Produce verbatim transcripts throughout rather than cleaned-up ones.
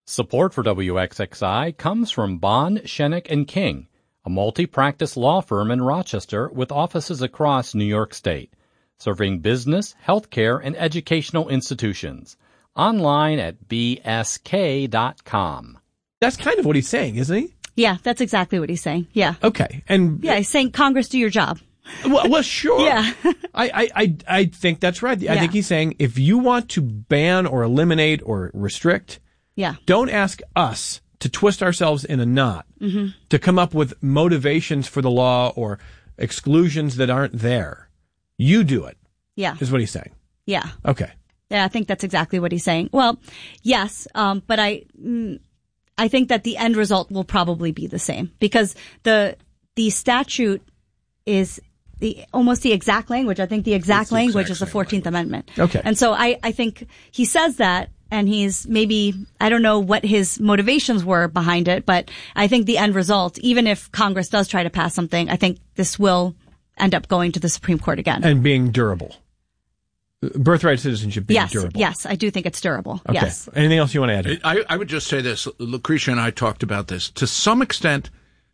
Support for W X X I comes from Bond, Shenik and King, a multi-practice law firm in Rochester with offices across New York State, serving business, healthcare, and educational institutions. Online at b s k dot com. That's kind of what he's saying, isn't he? Yeah, that's exactly what he's saying. Yeah. Okay. And yeah, he's saying, Congress, do your job. Well, well sure. Yeah. I, I, I, I think that's right. I yeah. think he's saying if you want to ban or eliminate or restrict, yeah. don't ask us to twist ourselves in a knot mm-hmm. to come up with motivations for the law or exclusions that aren't there. You do it. Yeah. Is what he's saying. Yeah. Okay. Yeah, I think that's exactly what he's saying. Well, yes, um, but I, mm, I think that the end result will probably be the same because the the statute is the almost the exact language. I think the exact the language exact is the fourteenth Amendment. Okay. And so I, I think he says that, and he's maybe, I don't know what his motivations were behind it, but I think the end result, even if Congress does try to pass something, I think this will end up going to the Supreme Court again. And being durable. Birthright citizenship being yes, durable. Yes, I do think it's durable. Okay. Yes. Anything else you want to add? I, I would just say this. Lucretia and I talked about this. To some extent,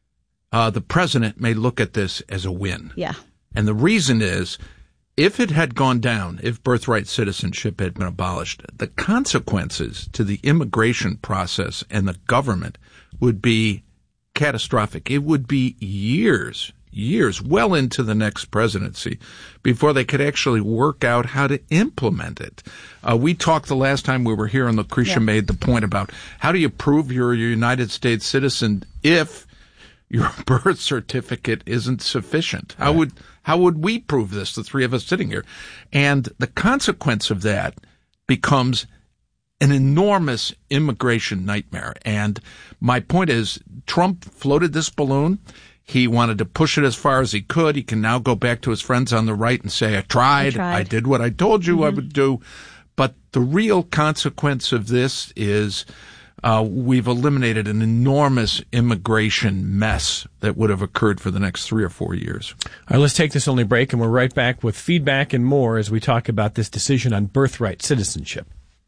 uh, the president may look at this as a win. Yeah. And the reason is, if it had gone down, if birthright citizenship had been abolished, the consequences to the immigration process and the government would be catastrophic. It would be years years, well into the next presidency, before they could actually work out how to implement it. Uh, we talked the last time we were here, and Lucretia yeah. made the point about how do you prove you're a United States citizen if your birth certificate isn't sufficient? How right. would how would we prove this, the three of us sitting here? And the consequence of that becomes an enormous immigration nightmare. And my point is, Trump floated this balloon. He wanted to push it as far as he could. He can now go back to his friends on the right and say, I tried. I, tried. I did what I told you mm-hmm. I would do. But the real consequence of this is uh, we've eliminated an enormous immigration mess that would have occurred for the next three or four years. All right, let's take this only break, and we're right back with feedback and more as we talk about this decision on birthright citizenship.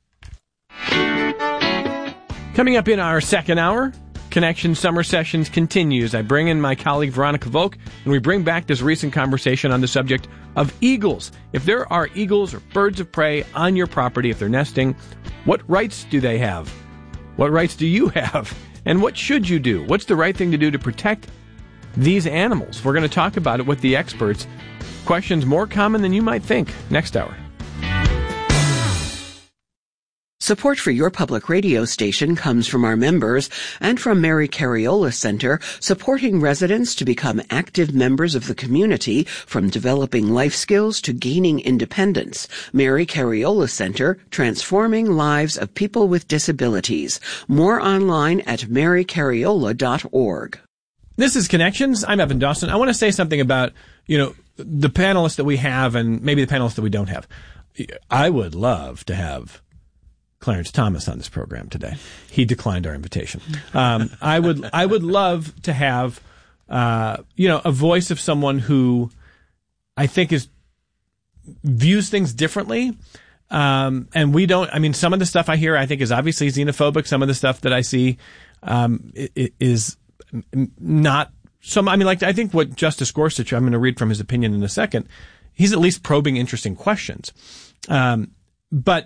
Coming up in our second hour, Connection Summer Sessions continues. I bring in my colleague Veronica Volk, and we bring back this recent conversation on the subject of eagles. If there are eagles or birds of prey on your property, if they're nesting, what rights do they have? What rights do you have? And what should you do? What's the right thing to do to protect these animals? We're going to talk about it with the experts. Questions more common than you might think. Next hour. Support for your public radio station comes from our members and from Mary Cariola Center, supporting residents to become active members of the community, from developing life skills to gaining independence. Mary Cariola Center, transforming lives of people with disabilities. More online at mary cariola dot org. This is Connections. I'm Evan Dawson. I want to say something about, you know, the panelists that we have and maybe the panelists that we don't have. I would love to have Clarence Thomas on this program today. He declined our invitation. Um, I would, I would love to have, uh, you know, a voice of someone who I think is, views things differently. Um, and we don't, I mean, some of the stuff I hear, I think is obviously xenophobic. Some of the stuff that I see, um, is not some, I mean, like, I think what Justice Gorsuch, I'm going to read from his opinion in a second. He's at least probing interesting questions. Um, but,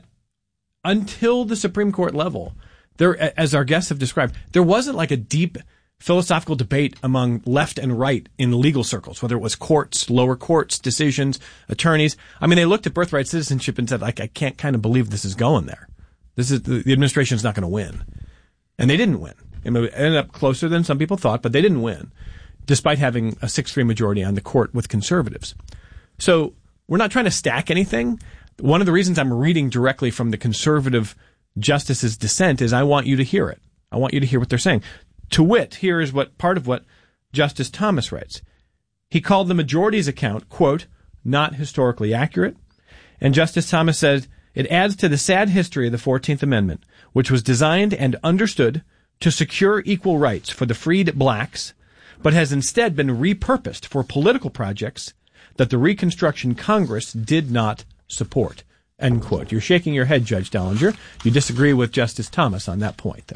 until the Supreme Court level, there, as our guests have described, there wasn't like a deep philosophical debate among left and right in legal circles, whether it was courts, lower courts, decisions, attorneys. I mean, they looked at birthright citizenship and said, like, I can't kind of believe this is going there. This is, the, the administration's not going to win. And they didn't win. It ended up closer than some people thought, but they didn't win, despite having a six three majority on the court with conservatives. So we're not trying to stack anything. One of the reasons I'm reading directly from the conservative justice's dissent is I want you to hear it. I want you to hear what they're saying. To wit, here is what part of what Justice Thomas writes. He called the majority's account, quote, not historically accurate. And Justice Thomas says it adds to the sad history of the fourteenth Amendment, which was designed and understood to secure equal rights for the freed blacks, but has instead been repurposed for political projects that the Reconstruction Congress did not support, end quote. You're shaking your head, Judge Dellinger. You disagree with Justice Thomas on that point there.